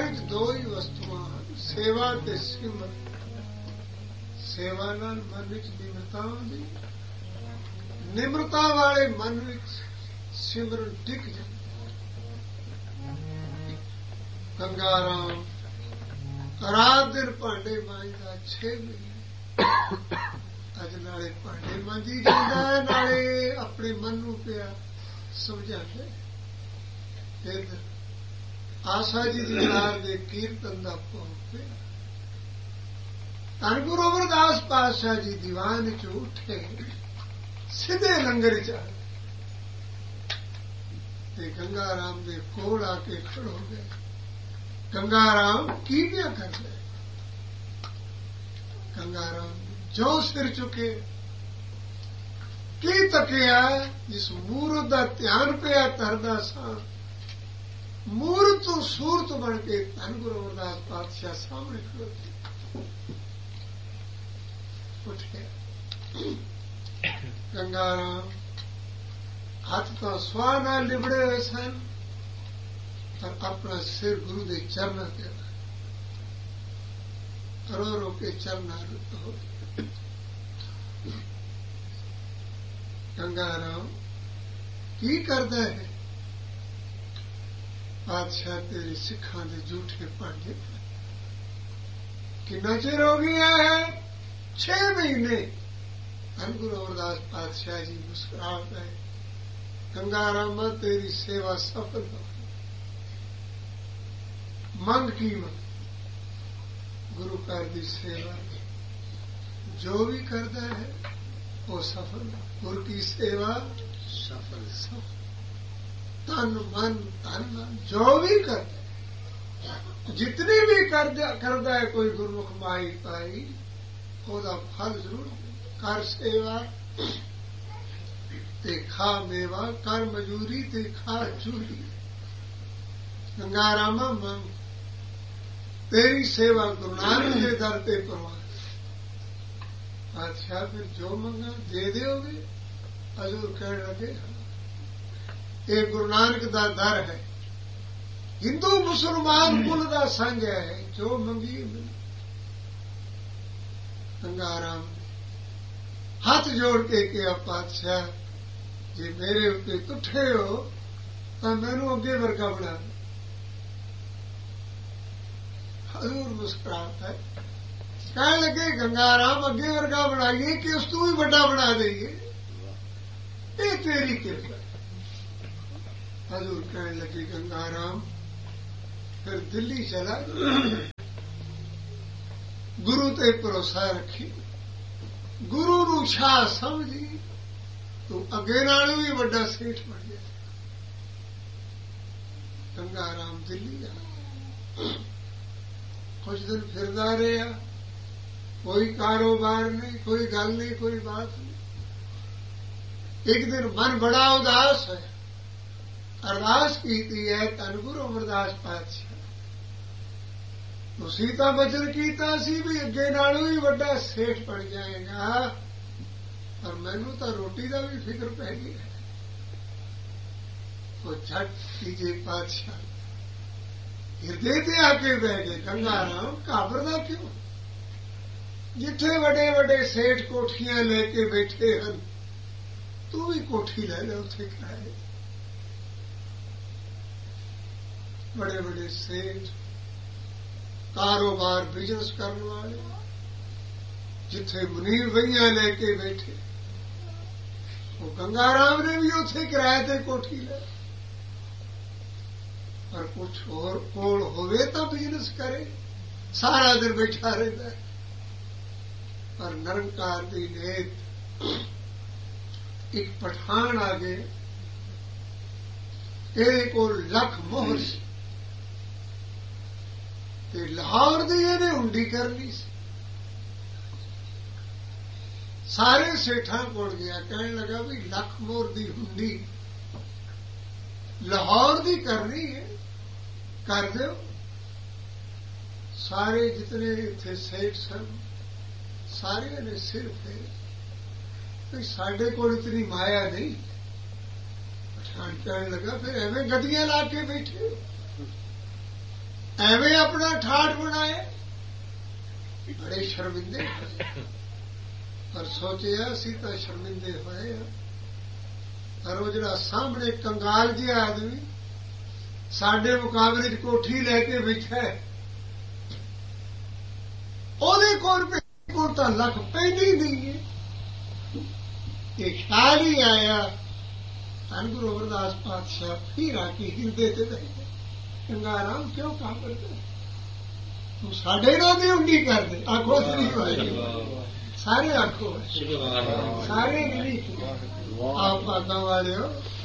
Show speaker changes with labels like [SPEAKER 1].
[SPEAKER 1] ਵਿੱਚ ਦੋ ਹੀ ਵਸਤੂਆਂ ਹਨ, ਸੇਵਾ ਤੇ ਸਿਮਰਨ। ਸੇਵਾ ਨਾਲ ਮਨ ਵਿੱਚ ਨਿਮਰਤਾ ਆਉਂਦੀ, ਨਿਮਰਤਾ ਵਾਲੇ ਮਨ ਵਿੱਚ ਸਿਮਰਨ ਟਿਕ ਜਾਂਦਾ। ਗੰਗਾ ਰਾਮ ਰਾਤ ਦਿਨ ਭਾਂਡੇ ਮਾਂਜਦਾ 6 ਮਹੀਨੇ। ਅੱਜ ਨਾਲੇ ਭਾਂਡੇ ਮਾਂਜੀ ਜਾਂਦਾ, ਨਾਲੇ ਆਪਣੇ ਮਨ ਨੂੰ ਪਿਆ ਸਮਝਾਉਂਦਾ। ਫਿਰ ਆਸਾ ਜੀ ਦੀ ਯਾਦ ਦੇ ਕੀਰਤਨ ਦਾ ਭੋਗ ਪਿਆ। ਧੰਨ ਗੁਰੂ ਅਮਰਦਾਸ ਪਾਤਸ਼ਾਹ ਜੀ ਦੀਵਾਨ ਚ ਉੱਠੇ, ਸਿੱਧੇ ਲੰਗਰ ਚ ਆਏ ਤੇ ਗੰਗਾ ਰਾਮ ਦੇ ਕੋਲ ਆ ਕੇ ਖੜੋ ਗਏ। ਗੰਗਾ ਰਾਮ ਕੀ ਪਿਆ ਕਰਦਾ? ਗੰਗਾ ਰਾਮ ਜੋ ਸਿਰ ਚੁੱਕੇ, ਕੀ ਤੱਕਿਆ? ਜਿਸ ਮੂਰਤ ਦਾ ਧਿਆਨ ਪਿਆ ਧਰਦਾ ਸਾਂ, ਮੂਰਤ ਤੋਂ ਸੂਰਤ ਬਣ ਕੇ ਧੰਨ ਗੁਰੂ ਅਮਰਦਾਸ ਪਾਤਸ਼ਾਹ ਸਾਹਮਣੇ ਖੜੋਤੇ। ਉੱਠਿਆ ਗੰਗਾ ਰਾਮ, ਹੱਥ ਤਾਂ ਸਵਾਹ ਨਾਲ ਲਿਬੜੇ ਹੋਏ ਸਨ, ਪਰ ਆਪਣਾ ਸਿਰ ਗੁਰੂ ਦੇ ਚਰਨਾਂ ਤੇ ਰੋ ਰੋ ਕੇ ਚਰਨਾਂ ਰੁੱਤ ਹੋ। ਗੰਗਾ ਰਾਮ ਕੀ ਕਰਦਾ ਹੈ? ਪਾਤਸ਼ਾਹ ਤੇਰੇ ਸਿੱਖਾਂ ਦੇ ਝੂਠੇ ਭਾਂਡੇ। ਕਿੰਨਾ ਚਿਰ ਹੋ ਗਿਆ ਹੈ? 6 ਮਹੀਨੇ। ਧੰਨ ਗੁਰੂ ਅਮਰਦਾਸ ਪਾਤਸ਼ਾਹ ਜੀ ਮੁਸਕਰਾਉਂਦੇ ਹੈ, ਗੰਗਾ ਰਾਮਾ ਤੇਰੀ ਸੇਵਾ ਸਫਲ ਹੋ। ਮੰਗ ਕੀ ਮੰਗ? ਗੁਰੂ ਘਰ ਦੀ ਸੇਵਾ ਜੋ ਵੀ ਕਰਦਾ ਹੈ ਉਹ ਸਫਲ। ਗੁਰ ਕੀ ਸੇਵਾ ਸਫਲ। ਤਨ ਮਨ ਧਨ ਜੋ ਵੀ ਕਰਦਾ, ਜਿਤਨੀ ਵੀ ਕਰਦਾ ਹੈ ਕੋਈ ਗੁਰਮੁਖ ਮਾਈ ਪਾਈ, ਉਹਦਾ ਫਲ ਜ਼ਰੂਰ। ਕਰ ਸੇਵਾ ਤੇ ਖਾ ਮੇਵਾ, ਕਰ ਮਜ਼ਦੂਰੀ ਤੇ ਖਾ ਚੂਰੀ। ਗੰਗਾ ਰਾਮਾ ਮੰਗ, ਤੇਰੀ ਸੇਵਾ ਗੁਰੂ ਨਾਨਕ ਦੇ ਦਰ ਤੇ ਪ੍ਰਵਾਨ। ਅੱਛਾ, ਫਿਰ ਜੋ ਮੰਗਾ ਦੇ ਦਿਓਗੇ? ਹਜ਼ੂਰ ਕਹਿਣ ਲੱਗੇ, ਇਹ ਗੁਰੂ ਨਾਨਕ ਦਾ ਦਰ ਹੈ, ਹਿੰਦੂ ਮੁਸਲਮਾਨ ਕੁਲ ਦਾ ਸੰਗ ਹੈ, ਜੋ ਮੰਗੀ ਮਿਲੇ। ਗੰਗਾ ਰਾਮ ਹੱਥ ਜੋੜ ਕੇ ਕਿਹਾ, ਪਾਤਸ਼ਾਹ ਜੇ ਮੇਰੇ ਉੱਤੇ ਤੁੱਠੇ ਹੋ ਤਾਂ ਮੈਨੂੰ ਅੱਗੇ ਵਰਗਾ ਬਣਾ ਦਿਓ। ਹਜ਼ੂਰ ਮੁਸਕਰਾਤਾ ਹੈ, ਕਹਿਣ ਲੱਗੇ ਗੰਗਾ ਰਾਮ ਅੱਗੇ ਵਰਗਾ ਬਣਾਈਏ ਕਿ ਉਸ ਤੋਂ ਵੀ ਵੱਡਾ ਬਣਾ ਦੇਈਏ? ਇਹ ਤੇਰੀ ਕਿਰਪਾ। ਹਜ਼ੂਰ ਕਹਿਣ ਲੱਗੇ ਗੰਗਾ ਰਾਮ ਫਿਰ ਦਿੱਲੀ ਚਲਾ, ਗੁਰੂ ਤੇ ਭਰੋਸਾ ਰੱਖੀ, ਗੁਰੂ ਨੂੰ ਸ਼ਾਹ ਸਮਝੀ, ਤੂੰ ਅੱਗੇ ਨਾਲੋਂ ਵੀ ਵੱਡਾ ਸੇਠ ਬਣ ਗਿਆ। ਗੰਗਾ ਰਾਮ ਦਿੱਲੀ ਆ, ਕੁਝ ਦਿਨ ਫਿਰਦਾ ਰਿਹਾ, ਕੋਈ ਕਾਰੋਬਾਰ ਨਹੀਂ, ਕੋਈ ਗੱਲ ਨਹੀਂ, ਕੋਈ ਬਾਤ ਨਹੀਂ। ਇੱਕ ਦਿਨ ਮਨ ਬੜਾ ਉਦਾਸ ਹੈ, ਅਰਦਾਸ ਕੀਤੀ ਹੈ ਧੰਨ ਗੁਰੂ ਅਮਰਦਾਸ ਪਾਤਸ਼ਾਹ, ਤੁਸੀਂ ਤਾਂ ਬਚਨ ਕੀਤਾ ਸੀ ਵੀ ਅੱਗੇ ਨਾਲੋਂ ਵੀ ਵੱਡਾ ਸੇਠ ਬਣ ਜਾਏਗਾ, ਪਰ ਮੈਨੂੰ ਤਾਂ ਰੋਟੀ ਦਾ ਵੀ ਫਿਕਰ ਪੈ ਗਿਆ। ਉਹ ਝਟ ਤੀਜੇ ਪਾਤਸ਼ਾਹ ਹਿਰਦੇ ਤੇ ਆ ਕੇ ਬਹਿ ਗਏ। ਗੰਗਾ ਰਾਮ ਘਾਬਰਦਾ ਕਿਉਂ? ਜਿੱਥੇ ਵੱਡੇ ਵੱਡੇ ਸੇਠ ਕੋਠੀਆਂ ਲੈ ਕੇ ਬੈਠੇ ਹਨ, ਤੂੰ ਵੀ ਕੋਠੀ ਲੈ ਲੈ, ਉੱਥੇ ਕਿਰਾਏ। बड़े बड़े सेठ, कारोबार बिजनेस करने वाले, जिथे मुनीर वहियां लेके बैठे, वो गंगाराम ने भी उथे किराए ते कोठी ले। पर कुछ और कोल होवे तो बिजनेस करे, सारा दिन बैठा रहता है। पर निरंकार दी नेत एक पठान आ गए, ਇਹਦੇ ਕੋਲ ਲੱਖ ਮੋਹਰ ਸੀ ਤੇ ਲਾਹੌਰ ਦੀ ਇਹਨੇ ਹੁੰਡੀ ਕਰਨੀ ਸੀ। ਸਾਰੇ ਸੇਠਾਂ ਕੋਲ ਗਿਆ, ਕਹਿਣ ਲੱਗਾ ਵੀ ਲੱਖ ਮੋਹਰ ਦੀ ਹੁੰਡੀ ਲਾਹੌਰ ਦੀ ਕਰਨੀ ਹੈ, ਕਰ ਦਿਓ। ਸਾਰੇ ਜਿਤਨੇ ਇੱਥੇ ਸੇਠ ਸਨ ਸਾਰਿਆਂ ਨੇ ਸਿਰ ਫੇਰੇ ਵੀ ਸਾਡੇ ਕੋਲ ਇਤਨੀ ਮਾਇਆ ਨਹੀਂ। ਪਠਾਨ ਕਹਿਣ ਲੱਗਾ ਫਿਰ ਐਵੇਂ ਗੱਡੀਆਂ ਲਾ ਕੇ ਬੈਠੇ, ਐਵੇਂ ਆਪਣਾ ਠਾਠ ਬਣਾਏ, ਬੜੇ ਸ਼ਰਮਿੰਦੇ ਪਰ ਸੋਚਿਆ ਅਸੀਂ ਤਾਂ ਸ਼ਰਮਿੰਦੇ ਹੋਏ ਆ, ਪਰ ਉਹ ਜਿਹੜਾ ਸਾਹਮਣੇ ਕੰਗਾਲ ਜਿਹਾ ਆਦਮੀ ਸਾਡੇ ਮੁਕਾਬਲੇ 'ਚ ਕੋਠੀ ਲੈ ਕੇ ਬੈਠਾ ਹੈ, ਉਹਦੇ ਕੋਲ ਤਾਂ ਲੱਖ ਪੈਂਦੀ ਨਹੀਂ ਹੈ। ਇਹ ਖਿਆਲ ਹੀ ਆਇਆ, ਧੰਨ ਗੁਰੂ ਅਮਰਦਾਸ ਪਾਤਸ਼ਾਹ ਫਿਰ ਆ ਕੇ ਹਿਰਦੇ ਤੇ ਬੈਠੇ, ਚੰਗਾ ਰਾਮ ਕਿਉਂ ਕੰਮ ਕਰਦਾ, ਤੂੰ ਸਾਡੇ ਨਾਲ ਵੀ ਉਂਡੀ ਕਰਦੇ, ਆਖੋ ਨਹੀਂ ਹੋਏ ਸਾਰੇ, ਆਖੋ ਸਾਰੇ ਨਹੀਂ। ਆਪ ਬਾਤਾਂ ਵਾਲਿਓ